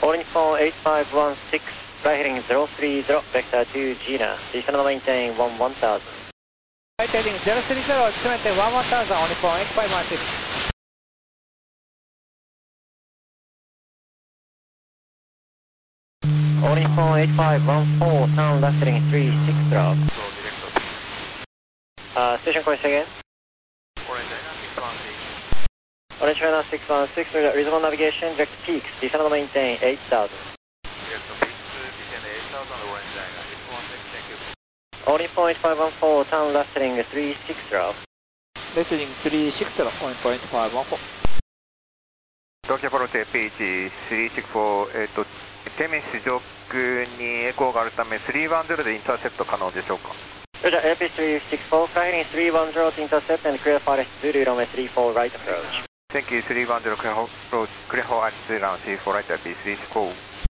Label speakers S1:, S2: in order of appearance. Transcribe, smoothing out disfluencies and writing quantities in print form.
S1: Calling for 8516, flight heading 030, vector to Gina. Descend on the maintain 1000.
S2: Flight heading 030, descend 1000, only for 8516.
S1: Calling for 8514, turn left heading 360. Station course again. Orange China 616, reasonable navigation, direct peaks, descend on the maintain 8000. Calling for 8514, turn left heading 360.
S2: Left heading 360, only for 8514.
S3: Tokyo Apollo TPH364、テミス上空にエコーがあるため310でインターセプト可能でしょうか。
S1: Roger, AP364, flight heading 310 to intercept and clear flight Zulu runway 34 right approach.
S3: Thank you, 310 clear for right, AP364.